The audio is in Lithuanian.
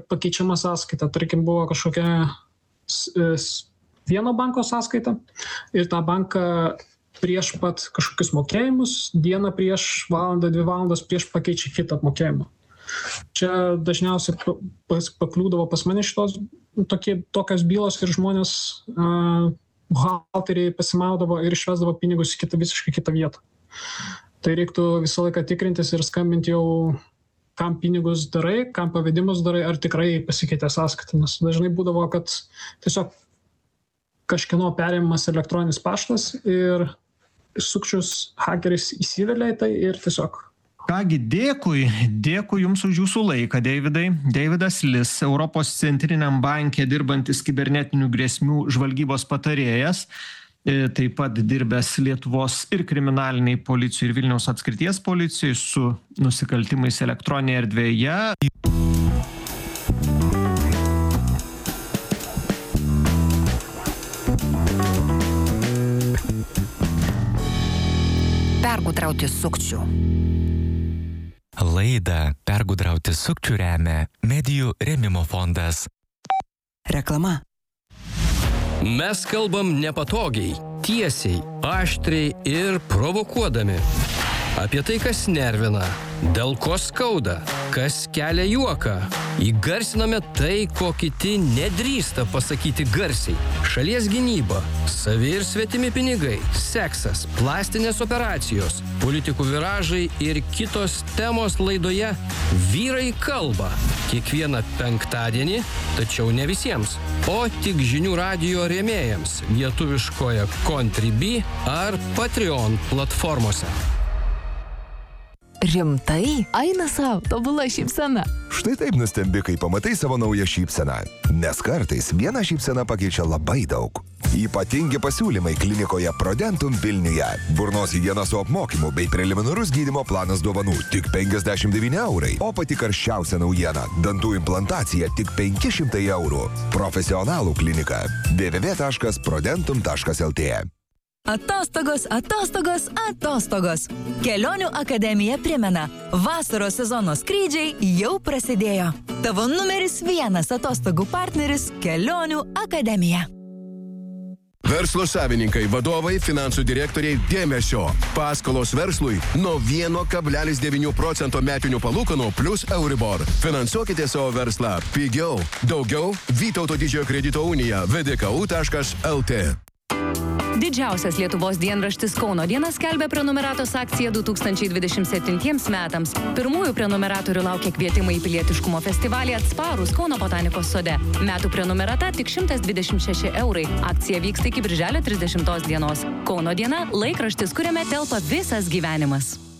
pakeičiama sąskaita. Tarkim, buvo kažkokia vieno banko sąskaita ir tą banką prieš pat kažkokius mokėjimus, dieną prieš, valandą, 2 valandas prieš pakeičia kitą apmokėjimą. Čia dažniausiai pakliūdavo pas mane tokios bylos ir žmonės, buhalteriai pasimaudavo ir išvesdavo pinigus į visiškai kitą vietą. Tai reiktų visą laiką tikrintis ir skambinti jau, kam pinigus darai, kam pavedimus darai, ar tikrai pasikeitė sąskaita. Nes dažnai būdavo, kad tiesiog kažkieno perėmimas elektroninis paštas ir sukčius hakeris įsivelia į tai ir tiesiog. Kągi, dėkui Jums už Jūsų laiką, Deividai. Deividas Lis, Europos centriniam banke dirbantis kibernetinių grėsmių žvalgybos patarėjas, taip pat dirbęs Lietuvos ir kriminaliniai policijai ir Vilniaus apskrities policijai su nusikaltimais elektroninėje erdvėje. Pergudrauti sukčių. Laidą Pergudrauti sukčių remia Medijų rėmimo fondas. Reklama. Mes kalbam nepatogiai, tiesiai, aštriai ir provokuodami. Apie tai, kas nervina, dėl ko skauda, kas kelia juoką. Įgarsiname tai, ko kiti nedrįsta pasakyti garsiai. Šalies gynyba, savi ir svetimi pinigai, seksas, plastinės operacijos, politikų viražai ir kitos temos laidoje Vyrai kalba. Kiekvieną penktadienį, tačiau ne visiems, o tik žinių radijo rėmėjams lietuviškoje Contribui ar Patreon platformose. Rimtai? Eina sau, tobula šypsena. Štai taip nustembi, kai pamatai savo naują šypseną. Nes kartais viena šypsena pakeičia labai daug. Ypatingi pasiūlymai klinikoje Prodentum Vilniuje. Burnos higiena su apmokymu bei preliminarus gydymo planas dovanų tik 59 eurai. O pati karščiausia naujiena – dantų implantacija tik 500 eurų. Profesionalų klinika www.prodentum.lt. Atostogos, atostogos, atostogos. Kelionių akademija primena, vasaros sezono skrydžiai jau prasidėjo. Tavo numeris 1 atostogų partneris – Kelionių akademija. Verslo savininkai, vadovai, finansų direktoriai, dėmesio. Paskolos verslui nuo 1,9% metinių palūkanų plus Euribor. Finansuokite savo verslą pigiau. Daugiau Vytauto Didžiojo kredito unija vdku.lt. Didžiausias Lietuvos dienraštis Kauno diena skelbia prenumeratos akciją 2027 metams. Pirmųjų prenumeratorių laukia kvietimai į pilietiškumo festivalį Atsparūs Kauno botanikos sode. Metų prenumerata tik 126 eurai. Akcija vyksta iki birželio 30 dienos. Kauno diena – laikraštis, kuriame telpa visas gyvenimas.